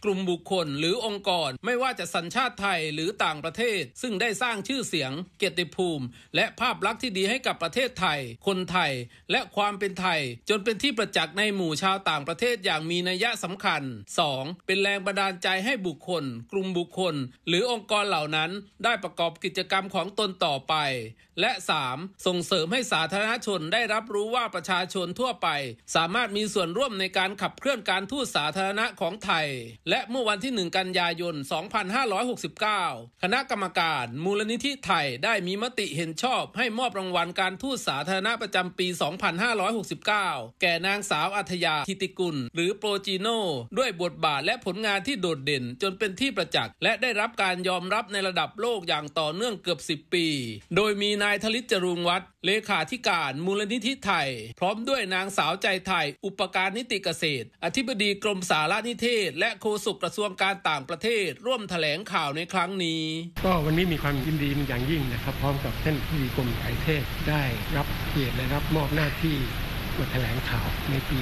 กลุ่มบุคคลหรือองค์กรไม่ว่าจะสัญชาติไทยหรือต่างประเทศซึ่งได้สร้างชื่อเสียงเกียรติภูมิและภาพลักษณ์ที่ดีให้กับประเทศไทยคนไทยและความเป็นไทยจนเป็นที่ประจักษ์ในหมู่ชาวต่างประเทศอย่างมีนัยสำคัญ 2. เป็นแรงบันดาลใจให้บุคคลกลุ่มบุคคลหรือองค์กรเหล่านั้นได้ประกอบกิจกรรมของตนต่อไปและ 3. ส่งเสริมให้สาธารณชนได้รับรู้ว่าประชาชนทั่วไปสามารถมีส่วนร่วมในการขับเคลื่อนการทูตสาธารณะของไทยและเมื่อวันที่1กันยายน2569คณะกรรมการมูลนิธิไทยได้มีมติเห็นชอบให้มอบรางวัลการทูตสาธารณะประจำปี2569แก่นางสาวอัธยาธิติกุลหรือโปรจิโน่ด้วยบทบาทและผลงานที่โดดเด่นจนเป็นที่ประจักษ์และได้รับการยอมรับในระดับโลกอย่างต่อเนื่องเกือบ10ปีโดยมีนายธลิตจรุงวัฒน์เลขาธิการมูลนิธิไทยพร้อมด้วยนางสาวใจไทยอุปการนิติเกษตรอธิบดีกรมสารนิเทศและโฆษกกระทรวงการต่างประเทศร่วมแถลงข่าวในครั้งนี้ก็วันนี้มีความยินดีอย่างยิ่งนะครับพร้อมกับท่านอธิบดีกรมสารนิเทศได้รับเกียรติและรับมอบหน้าที่มาแถลงข่าวในปี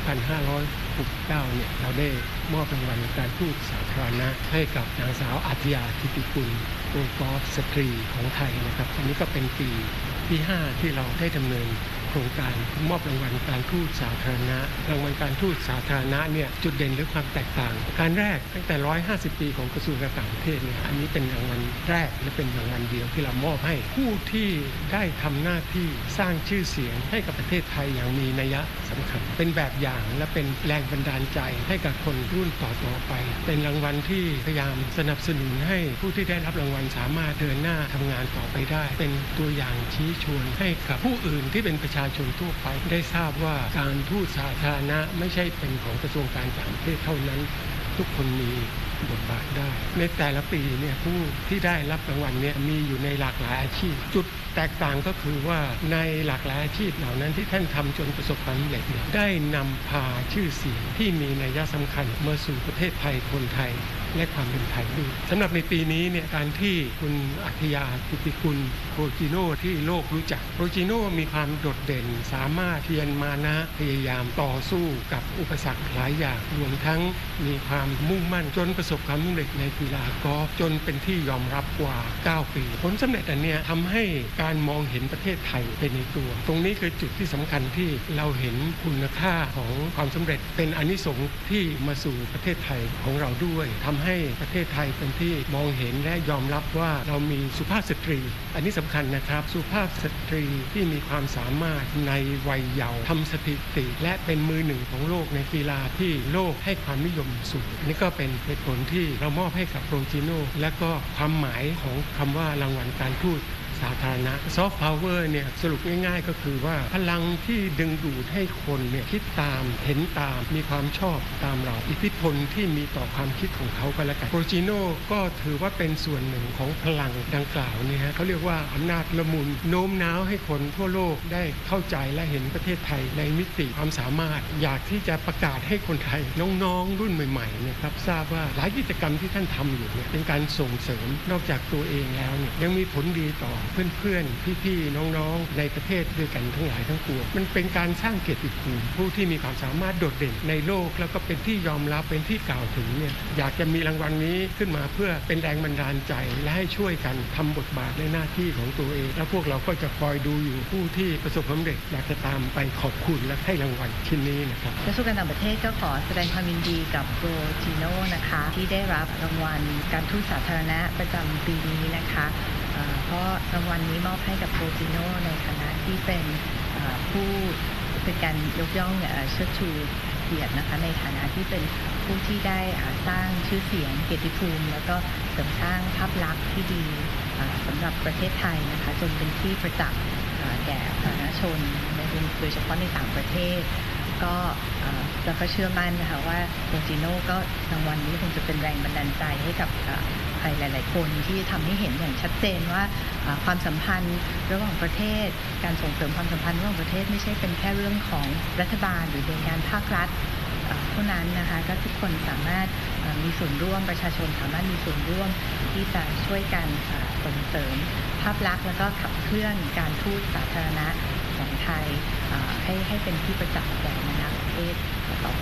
2569 เนี่ยเราได้มอบรางวัลการทูตสาธารณะให้กับนางสาวอัธยาธิติกุลองค์กรสตรีของไทยนะครับอันนี้ก็เป็นปีที่ 5 ที่เราได้ดำเนินโครงการมอบรางวัลการทูตสาธารณะรางวัลการทูตสาธารณะเนี่ยจุดเด่นหรือความแตกต่างการแรกตั้งแต่150 ปีของกระทรวงการต่างประเทศเนี่ยอันนี้เป็นรางวัลแรกและเป็นรางวัลเดียวที่เรามอบให้ผู้ที่ได้ทำหน้าที่สร้างชื่อเสียงให้กับประเทศไทยอย่างมีนัยสำคัญเป็นแบบอย่างและเป็นแรงบันดาลใจให้กับคนรุ่นต่อไปเป็นรางวัลที่พยายามสนับสนุนให้ผู้ที่ได้รับรางวัลสามารถเดินหน้าทำงานต่อไปได้เป็นตัวอย่างชี้ชวนให้กับผู้อื่นที่เป็นประชาชนทั่วไปได้ทราบว่าการทูตสาธารณะไม่ใช่เป็นของกระทรวงการต่างประเทศเท่านั้นทุกคนมีบทบาทได้ในแต่ละปีเนี่ยผู้ที่ได้รับรางวัลเนี่ยมีอยู่ในหลากหลายอาชีพจุดแตกต่างก็คือว่าในหลากหลายอาชีพเหล่านั้นที่ท่านทำจนประสบความสำเร็จได้นำพาชื่อเสียงที่มีนัยสำคัญมาสู่ประเทศไทยคนไทยและความเป็นไทยด้วยสำหรับในปีนี้เนี่ยการที่คุณอัธยาธิติกุลโปรจิโน่ที่โลกรู้จักโปรจิโน่มีความโดดเด่นสามารถเพียรมานะพยายามต่อสู้กับอุปสรรคหลายอย่างรวมทั้งมีความมุ่งมั่นจนประสบความสำเร็จในกีฬากอล์ฟจนเป็นที่ยอมรับกว่า9ปีผลสำเร็จอันเนี้ยทำให้การมองเห็นประเทศไทยเป็นในตัวตรงนี้คือจุดที่สำคัญที่เราเห็นคุณค่าของความสำเร็จเป็นอานิสงส์ที่มาสู่ประเทศไทยของเราด้วยทำให้ประเทศไทยเป็นที่มองเห็นและยอมรับว่าเรามีสุภาพสตรีอันนี้สำคัญนะครับสุภาพสตรีที่มีความสามารถในวัยเยาว์ทำสถิติและเป็นมือหนึ่งของโลกในกีฬาที่โลกให้ความนิยมสูงนี่ก็เป็นเหตุผลที่เรามอบให้กับโปรจิโน่และก็ความหมายของคำว่ารางวัลการทูตสาธารณะซอฟต์พาวเวอร์เนี่ยสรุปง่ายๆก็คือว่าพลังที่ดึงดูดให้คนเนี่ยคิดตามเห็นตามมีความชอบตามเราอิทธิพลที่มีต่อความคิดของเขาก็แล้วกันโปรจิโน่ก็ถือว่าเป็นส่วนหนึ่งของพลังดังกล่าวนี่ฮะเขาเรียกว่าอำนาจละมุนโน้มน้าวให้คนทั่วโลกได้เข้าใจและเห็นประเทศไทยในมิติความสามารถอยากที่จะประกาศให้คนไทยน้องๆรุ่นใหม่ๆเนี่ยครับทราบว่าหลายกิจกรรมที่ท่านทำอยู่เนี่ยเป็นการส่งเสริมนอกจากตัวเองแล้วเนี่ยยังมีผลดีต่อเพื่อนๆพี่ๆน้องๆในประเทศด้วยกันทั้งหลายทั้งปวงมันเป็นการสร้างเกียรติภูมิผู้ที่มีความสามารถโดดเด่นในโลกแล้วก็เป็นที่ยอมรับเป็นที่กล่าวถึงเนี่ยอยากจะมีรางวัลนี้ขึ้นมาเพื่อเป็นแรงบันดาลใจและให้ช่วยกันทำบทบาทในหน้าที่ของตัวเองแล้วพวกเราก็จะคอยดูอยู่ผู้ที่ประสบความสำเร็จอยากจะตามไปขอบคุณและให้รางวัลชิ้นนี้นะครับกระทรวงการต่างประเทศก็ขอแสดงความยินดีกับโปรจิโน่นะคะที่ได้รับรางวัลการทูตสาธารณะประจำปีนี้นะคะเพราะรางวัลนี้มอบให้กับโปรจิโน่ในฐานะที่เป็นผู้เป็นการยกย่องเชิดชูเกียรตินะคะในฐานะที่เป็นผู้ที่ได้สร้างชื่อเสียงเกียรติภูมิแล้วก็เสริมสร้างภาพลักษณ์ที่ดีสำหรับประเทศไทยนะคะจนเป็นที่ประจักษ์แก่สาธารณชนโดยเฉพาะในต่างประเทศก็เราก็เชื่อมั่นนะคะว่าโปรจิโน่ก็รางวัลนี้คงจะเป็นแรงบันดาลใจให้กับใครหลายๆคนที่ทำให้เห็นอย่างชัดเจนว่าความสัมพันธ์ระหว่างประเทศการส่งเสริมความสัมพันธ์ระหว่างประเทศไม่ใช่เป็นแค่เรื่องของรัฐบาลหรือหน่วยงานภาครัฐเท่านั้นนะคะก็ทุกคนสามารถมีส่วนร่วมประชาชนสามารถมีส่วนร่วมที่จะช่วยกันส่งเสริมภาพลักษณ์แล้วก็ขับเคลื่อนการทูตสาธารณะของไทยให้เป็นที่ประจักษ์แก่นานาประเทศต่อ